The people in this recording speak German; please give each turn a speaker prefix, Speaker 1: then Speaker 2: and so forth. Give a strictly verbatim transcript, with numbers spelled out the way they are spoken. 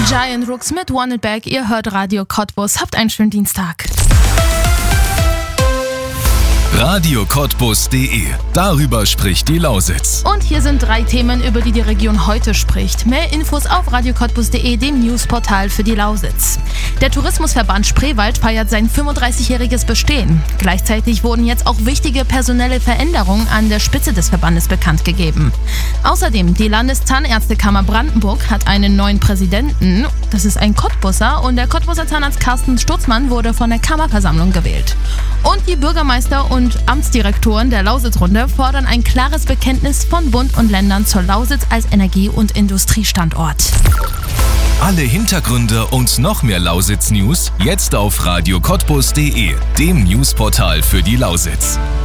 Speaker 1: Giant Rooks mit Want It Back. Ihr hört Radio Cottbus. Habt einen schönen Dienstag.
Speaker 2: Radio Cottbus punkt de. Darüber spricht die Lausitz.
Speaker 1: Und hier sind drei Themen, über die die Region heute spricht. Mehr Infos auf Radio Cottbus punkt de, dem Newsportal für die Lausitz. Der Tourismusverband Spreewald feiert sein fünfunddreißigjähriges Bestehen. Gleichzeitig wurden jetzt auch wichtige personelle Veränderungen an der Spitze des Verbandes bekannt gegeben. Außerdem, die Landeszahnärztekammer Brandenburg hat einen neuen Präsidenten. Das ist ein Cottbusser und der Cottbusser Zahnarzt Carsten Stutzmann wurde von der Kammerversammlung gewählt. Und die Bürgermeister und Amtsdirektoren der Lausitzrunde fordern ein klares Bekenntnis von Bund und Ländern zur Lausitz als Energie- und Industriestandort.
Speaker 2: Alle Hintergründe und noch mehr Lausitz-News jetzt auf Radio Cottbus punkt de, dem Newsportal für die Lausitz.